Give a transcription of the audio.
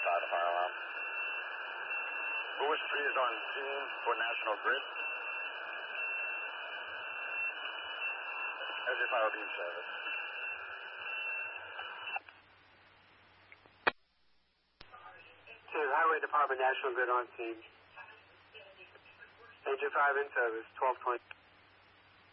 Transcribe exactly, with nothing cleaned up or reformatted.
without a fire alarm. Lewis three is on scene for National Grid. There's your fire beam service. Highway Department, National Grid on scene. Engine five in service, twelve twenty.